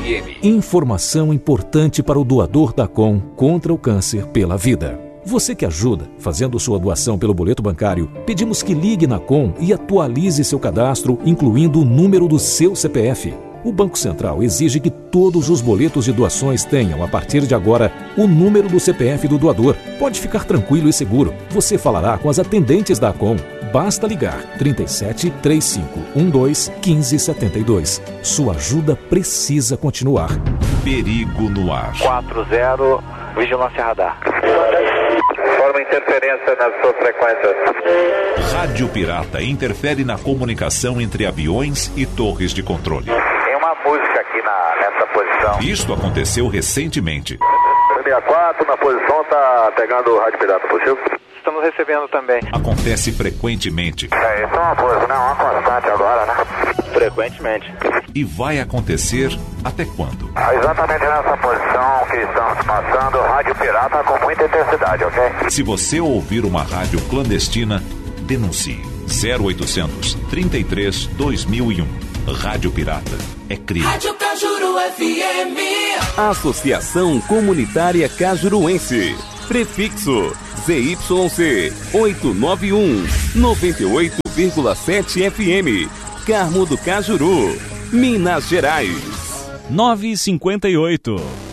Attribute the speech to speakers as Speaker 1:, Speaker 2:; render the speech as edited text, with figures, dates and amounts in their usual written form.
Speaker 1: FM.
Speaker 2: Informação importante para o doador da Com contra o câncer pela vida. Você que ajuda fazendo sua doação pelo boleto bancário, pedimos que ligue na Com e atualize seu cadastro, incluindo o número do seu CPF. O Banco Central exige que todos os boletos de doações tenham, a partir de agora, o número do CPF do doador. Pode ficar tranquilo e seguro. Você falará com as atendentes da Com. Basta ligar 37 3512 1572. Sua ajuda precisa continuar.
Speaker 3: Perigo no ar.
Speaker 4: 40, vigilância radar.
Speaker 5: Forma interferência nas suas frequências.
Speaker 3: Rádio pirata interfere na comunicação entre aviões e torres de controle.
Speaker 5: Tem uma música aqui nessa posição.
Speaker 3: Isto aconteceu recentemente.
Speaker 5: 64 na posição, tá pegando o rádio pirata, possível?
Speaker 4: Estamos recebendo também.
Speaker 3: Acontece frequentemente.
Speaker 5: Isso é uma coisa, né? Uma constante agora, né?
Speaker 4: Frequentemente.
Speaker 3: E vai acontecer até quando?
Speaker 5: Exatamente nessa posição que estamos passando, rádio pirata com muita intensidade, ok?
Speaker 3: Se você ouvir uma rádio clandestina, denuncie. 0800 33 2001. Rádio Pirata é crime.
Speaker 6: Rádio Cajuru FM.
Speaker 1: Associação Comunitária Cajuruense. Prefixo ZYC 891 98,7 FM. Carmo do Cajuru, Minas Gerais.
Speaker 7: 9h58.